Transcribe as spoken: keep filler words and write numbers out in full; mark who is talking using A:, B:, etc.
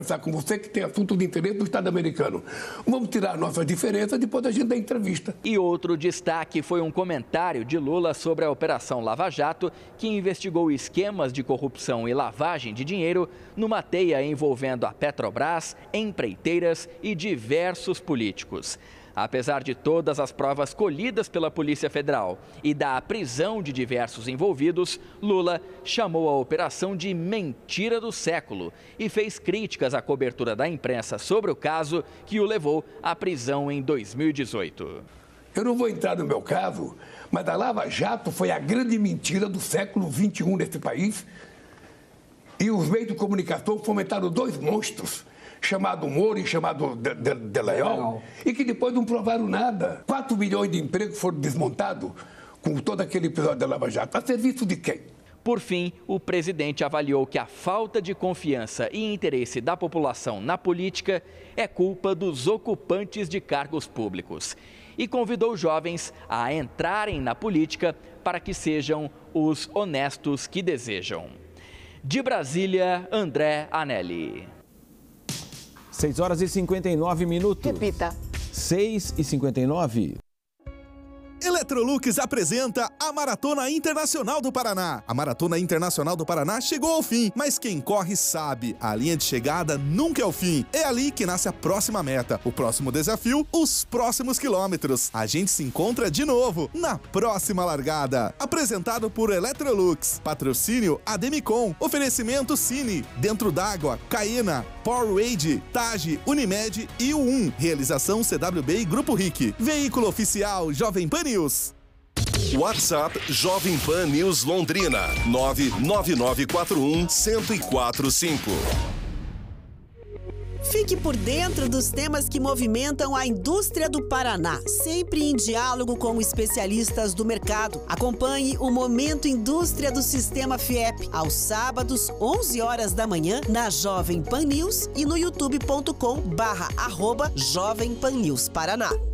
A: Com você que tem assunto de interesse do Estado americano. Vamos tirar nossas diferenças depois da gente da entrevista.
B: E outro destaque foi um comentário de Lula sobre a Operação Lava Jato, que investigou esquemas de corrupção e lavagem de dinheiro numa teia envolvendo a Petrobras, empreiteiras e diversos políticos. Apesar de todas as provas colhidas pela Polícia Federal e da prisão de diversos envolvidos, Lula chamou a operação de mentira do século e fez críticas à cobertura da imprensa sobre o caso que o levou à prisão em dois mil e dezoito.
A: Eu não vou entrar no meu caso, mas a Lava Jato foi a grande mentira do século vinte e um nesse país. E os meios de comunicação fomentaram dois monstros, chamado Moro e chamado de, de, de Leal, e que depois não provaram nada. quatro milhões de empregos foram desmontados com todo aquele episódio da Lava Jato. A serviço de quem?
B: Por fim, o presidente avaliou que a falta de confiança e interesse da população na política é culpa dos ocupantes de cargos públicos e convidou jovens a entrarem na política para que sejam os honestos que desejam. De Brasília, André Anelli.
C: seis horas e cinquenta e nove minutos.
D: Repita.
C: seis e cinquenta e nove.
E: Electrolux apresenta a Maratona Internacional do Paraná. A Maratona Internacional do Paraná chegou ao fim, mas quem corre sabe, a linha de chegada nunca é o fim. É ali que nasce a próxima meta, o próximo desafio, os próximos quilômetros. A gente se encontra de novo na próxima largada. Apresentado por Electrolux, patrocínio Ademicon, oferecimento Cine, Dentro d'Água, Caena, Powerade, Tage, Unimed e U um. Realização C W B e Grupo R I C. Veículo oficial Jovem Pan News.
F: WhatsApp Jovem Pan News Londrina nove nove nove quatro um zero zero quatro cinco.
G: Fique por dentro dos temas que movimentam a indústria do Paraná, sempre em diálogo com especialistas do mercado. Acompanhe o Momento Indústria do Sistema Fiep, aos sábados, onze horas da manhã, na Jovem Pan News e no youtube ponto com barra arroba Jovem Pan News Paraná.